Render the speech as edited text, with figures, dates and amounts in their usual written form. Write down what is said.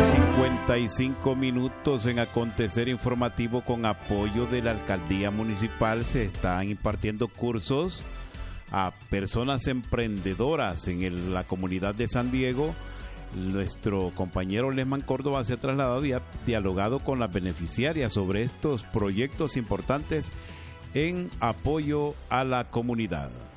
55 minutos en acontecer informativo con apoyo de la Alcaldía Municipal. Se están impartiendo cursos a personas emprendedoras en la comunidad de San Diego. Nuestro compañero Lesman Córdoba se ha trasladado y ha dialogado con las beneficiarias sobre estos proyectos importantes en apoyo a la comunidad.